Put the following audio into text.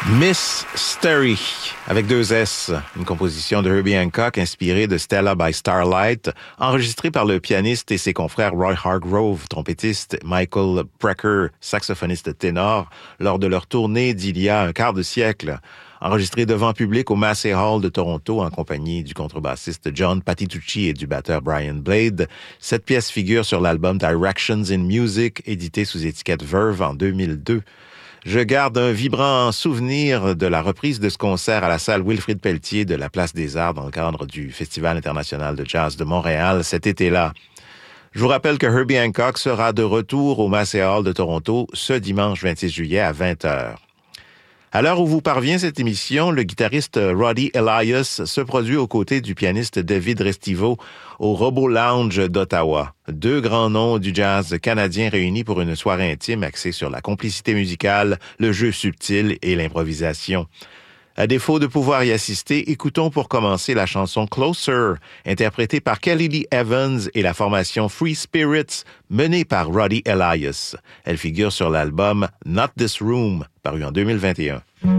Miss Sterry, avec 2 S, une composition de Herbie Hancock inspirée de Stella by Starlight, enregistrée par le pianiste et ses confrères Roy Hargrove, trompettiste, Michael Brecker, saxophoniste ténor, lors de leur tournée d'il y a un quart de siècle. Enregistrée devant public au Massey Hall de Toronto en compagnie du contrebassiste John Patitucci et du batteur Brian Blade, cette pièce figure sur l'album Directions in Music, édité sous étiquette Verve en 2002. Je garde un vibrant souvenir de la reprise de ce concert à la salle Wilfrid Pelletier de la Place des Arts dans le cadre du Festival international de jazz de Montréal cet été-là. Je vous rappelle que Herbie Hancock sera de retour au Massey Hall de Toronto ce dimanche 26 juillet à 20h. À l'heure où vous parvient cette émission, le guitariste Roddy Elias se produit aux côtés du pianiste David Restivo au Robo Lounge d'Ottawa. 2 grands noms du jazz canadien réunis pour une soirée intime axée sur la complicité musicale, le jeu subtil et l'improvisation. À défaut de pouvoir y assister, écoutons pour commencer la chanson Closer, interprétée par Kelly Lee Evans et la formation Free Spirits, menée par Roddy Elias. Elle figure sur l'album Not This Room, paru en 2021.